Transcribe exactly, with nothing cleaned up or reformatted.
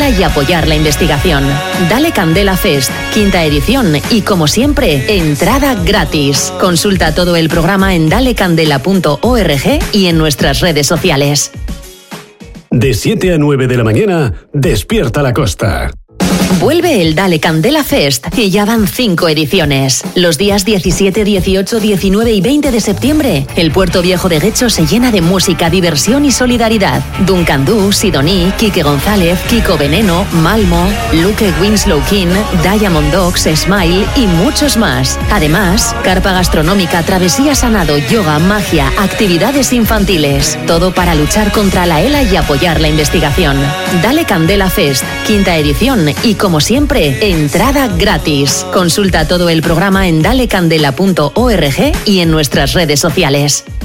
ELA y apoyar la investigación. Dale Candela Fest, quinta edición y, como siempre, entrada gratis. Consulta todo el programa en dale candela punto org y en nuestras redes sociales. De siete a nueve de la mañana, Despierta la Costa. Vuelve el Dale Candela Fest y ya van cinco ediciones. Los días diecisiete, dieciocho, diecinueve y veinte de septiembre, el Puerto Viejo de Guecho se llena de música, diversión y solidaridad. Duncan Du, Sidoní, Quique González, Kiko Veneno, Malmo, Luke Winslow King, Diamond Dogs, Smile y muchos más. Además, carpa gastronómica, travesía sanado, yoga, magia, actividades infantiles. Todo para luchar contra la ELA y apoyar la investigación. Dale Candela Fest, quinta edición y, como siempre, entrada gratis. Consulta todo el programa en dale candela punto org y en nuestras redes sociales.